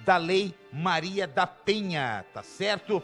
da Lei Maria da Penha, tá certo?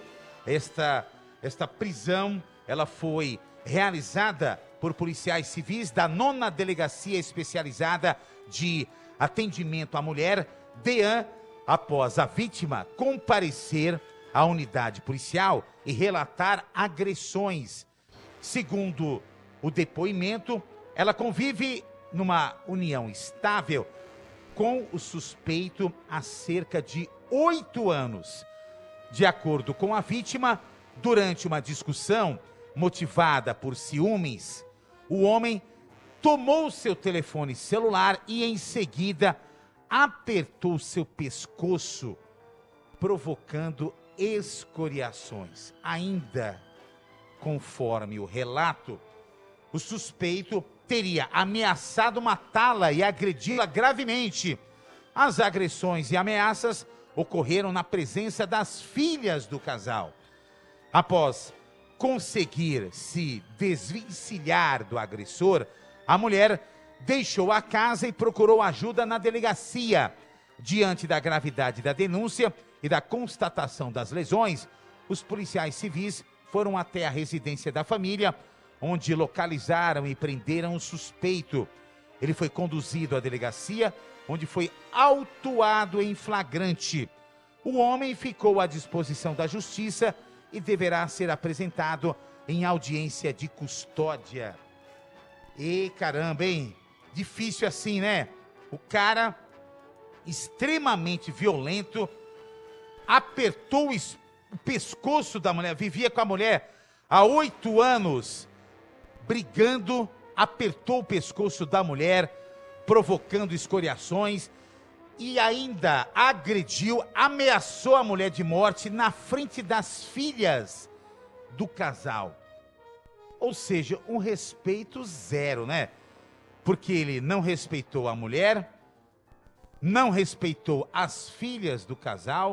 Esta prisão, ela foi realizada por policiais civis da 9ª Delegacia Especializada de Atendimento à Mulher, DEAN, após a vítima comparecer à unidade policial e relatar agressões. Segundo o depoimento, ela convive numa união estável com o suspeito há cerca de 8 anos. De acordo com a vítima, durante uma discussão motivada por ciúmes, o homem tomou seu telefone celular e, em seguida, apertou seu pescoço, provocando escoriações. Ainda conforme o relato, o suspeito teria ameaçado matá-la e agredi-la gravemente. As agressões e ameaças ocorreram na presença das filhas do casal. Após conseguir se desvencilhar do agressor, a mulher deixou a casa e procurou ajuda na delegacia. Diante da gravidade da denúncia e da constatação das lesões, os policiais civis foram até a residência da família, onde localizaram e prenderam o suspeito. Ele foi conduzido à delegacia, onde foi autuado em flagrante. O homem ficou à disposição da justiça e deverá ser apresentado em audiência de custódia. E caramba, hein? Difícil assim, né? O cara, extremamente violento, apertou o pescoço da mulher, vivia com a mulher há 8 anos, brigando, apertou o pescoço da mulher, provocando escoriações, e ainda agrediu, ameaçou a mulher de morte na frente das filhas do casal. Ou seja, um respeito zero, né? Porque ele não respeitou a mulher, não respeitou as filhas do casal.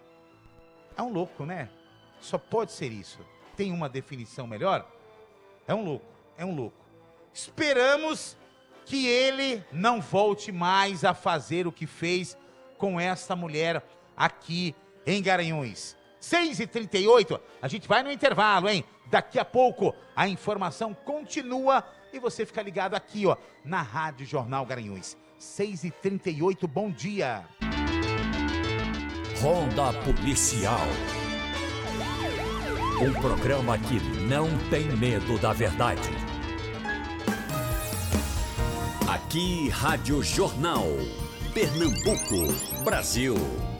É um louco, né? Só pode ser isso. Tem uma definição melhor? É um louco, é um louco. Esperamos que ele não volte mais a fazer o que fez com essa mulher aqui em Garanhuns. 6h38, a gente vai no intervalo, hein? Daqui a pouco a informação continua e você fica ligado aqui, ó, na Rádio Jornal Garanhuns. 6h38, bom dia. Ronda Policial. Um programa que não tem medo da verdade. Aqui, Rádio Jornal. Pernambuco, Brasil.